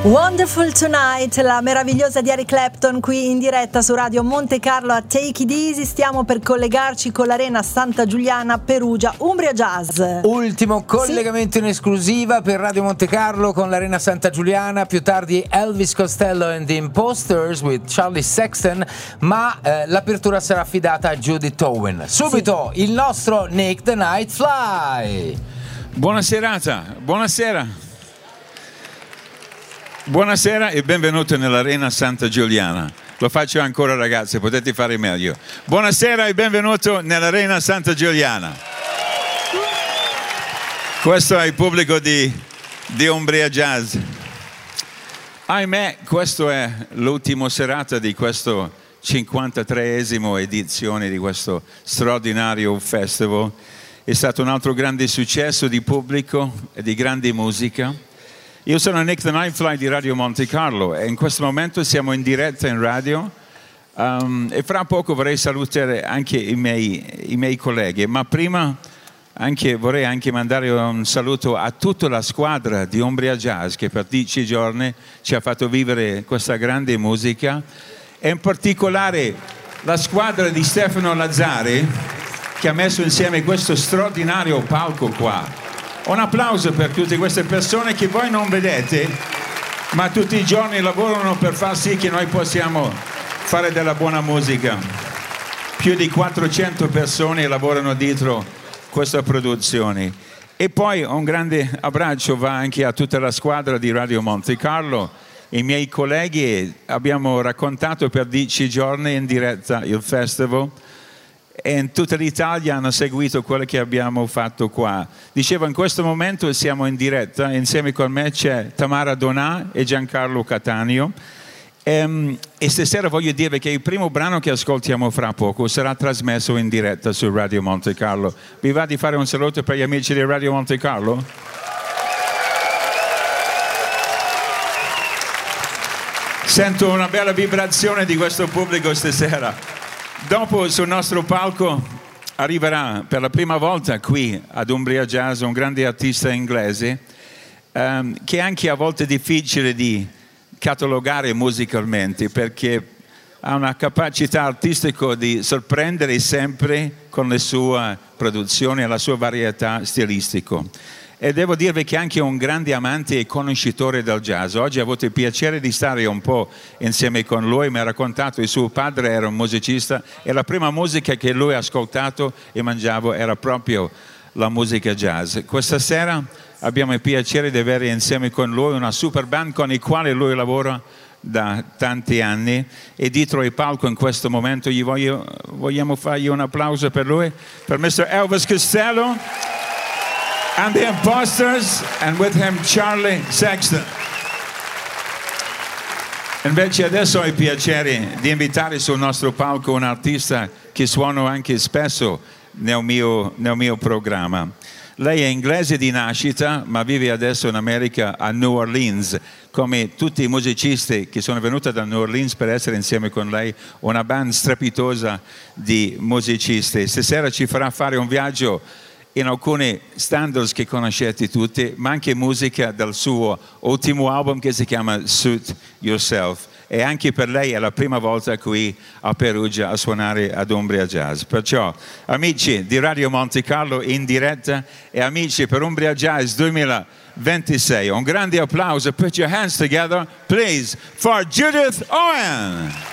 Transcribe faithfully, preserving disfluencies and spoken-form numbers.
Wonderful Tonight, la meravigliosa di Eric Clapton qui in diretta su Radio Monte Carlo a Take It Easy. Stiamo per collegarci con l'Arena Santa Giuliana Perugia Umbria Jazz. Ultimo collegamento sì. in esclusiva per Radio Monte Carlo con l'Arena Santa Giuliana, più tardi Elvis Costello and the Imposters with Charlie Sexton, ma eh, l'apertura sarà affidata a Judith Owen. Subito sì. il nostro Nick the Night Fly. Buona serata, buonasera. Buonasera e benvenuti nell'Arena Santa Giuliana. Lo faccio ancora, ragazzi, potete fare meglio. Buonasera e benvenuto nell'Arena Santa Giuliana. Questo è il pubblico di, di Umbria Jazz. Ahimè, questa è l'ultima serata di questo cinquantatreesimo edizione di questo straordinario festival. È stato un altro grande successo di pubblico e di grande musica. Io sono Nick the Nightfly di Radio Monte Carlo e in questo momento siamo in diretta in radio um, e fra poco vorrei salutare anche i miei, i miei colleghi, ma prima anche, vorrei anche mandare un saluto a tutta la squadra di Umbria Jazz che per dieci giorni ci ha fatto vivere questa grande musica e in particolare la squadra di Stefano Lazzari che ha messo insieme questo straordinario palco qua. Un applauso per tutte queste persone che voi non vedete, ma tutti i giorni lavorano per far sì che noi possiamo fare della buona musica. Più di quattrocento persone lavorano dietro questa produzione. E poi un grande abbraccio va anche a tutta la squadra di Radio Monte Carlo, i miei colleghi. Abbiamo raccontato per dieci giorni in diretta il festival. E in tutta l'Italia hanno seguito quello che abbiamo fatto qua. Dicevo, in questo momento siamo in diretta, insieme con me c'è Tamara Donà e Giancarlo Cattaneo e, e stasera voglio dirvi che il primo brano che ascoltiamo fra poco sarà trasmesso in diretta su Radio Monte Carlo. Vi va di fare un saluto per gli amici di Radio Monte Carlo? Sento una bella vibrazione di questo pubblico stasera. Dopo sul nostro palco arriverà per la prima volta qui ad Umbria Jazz un grande artista inglese um, che è anche a volte difficile di catalogare musicalmente perché ha una capacità artistica di sorprendere sempre con le sue produzioni e la sua varietà stilistica. E devo dirvi che è anche un grande amante e conoscitore del jazz. Oggi ho avuto il piacere di stare un po' insieme con lui, mi ha raccontato che suo padre era un musicista e la prima musica che lui ha ascoltato e mangiavo era proprio la musica jazz. Questa sera abbiamo il piacere di avere insieme con lui una super band con la quale lui lavora da tanti anni e dietro il palco in questo momento gli voglio, vogliamo fargli un applauso per lui, per mister Elvis Costello and the Imposters, and with him Charlie Sexton. Invece adesso ho il piacere di invitare sul nostro palco un artista che suono anche spesso nel mio, nel mio programma. Lei è inglese di nascita, ma vive adesso in America a New Orleans, come tutti i musicisti che sono venuti da New Orleans per essere insieme con lei, una band strepitosa di musicisti. Stasera ci farà fare un viaggio in alcuni standards che conoscete tutti, ma anche musica del suo ultimo album che si chiama Suit Yourself. E anche per lei è la prima volta qui a Perugia a suonare ad Umbria Jazz. Perciò, amici di Radio Monte Carlo in diretta e amici per Umbria Jazz duemilaventisei, un grande applauso. Put your hands together, please, for Judith Owen.